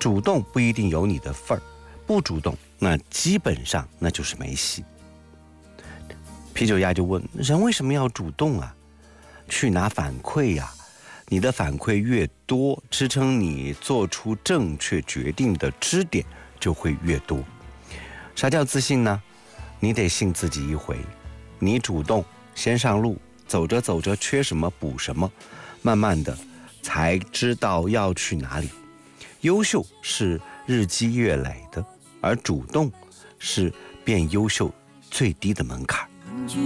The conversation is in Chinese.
主动不一定有你的份儿，不主动那基本上那就是没戏。啤酒鸭就问，人为什么要主动啊？去拿反馈呀，你的反馈越多，支撑你做出正确决定的支点就会越多。啥叫自信呢？你得信自己一回，你主动先上路，走着走着缺什么补什么，慢慢的才知道要去哪里。优秀是日积月累的，而主动是变优秀最低的门槛。